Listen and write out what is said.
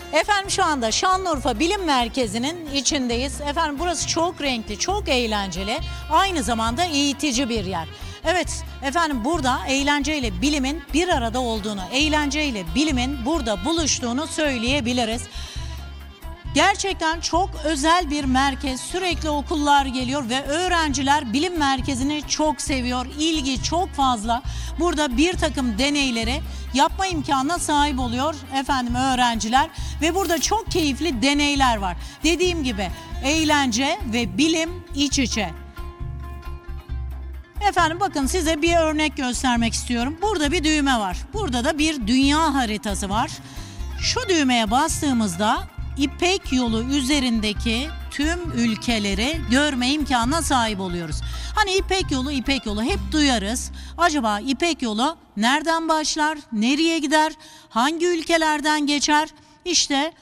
Efendim şu anda Şanlıurfa Bilim Merkezi'nin içindeyiz. Efendim burası çok renkli, çok eğlenceli, aynı zamanda eğitici bir yer. Evet efendim burada eğlenceyle bilimin bir arada olduğunu, eğlenceyle bilimin burada buluştuğunu söyleyebiliriz. Gerçekten çok özel bir merkez. Sürekli okullar geliyor ve öğrenciler bilim merkezini çok seviyor. İlgi çok fazla. Burada bir takım deneyleri yapma imkanına sahip oluyor efendim öğrenciler ve burada çok keyifli deneyler var. Dediğim gibi eğlence ve bilim iç içe. Efendim bakın size bir örnek göstermek istiyorum. Burada bir düğme var. Burada da bir dünya haritası var. Şu düğmeye bastığımızda İpek Yolu üzerindeki tüm ülkeleri görme imkanına sahip oluyoruz. Hani İpek Yolu hep duyarız. Acaba İpek Yolu nereden başlar, nereye gider, hangi ülkelerden geçer? İşte